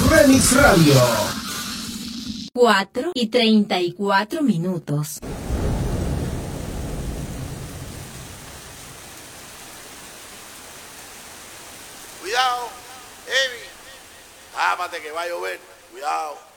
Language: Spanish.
Remix Radio. 4:34. Cuidado, Evi. Tápate que va a llover. Cuidado.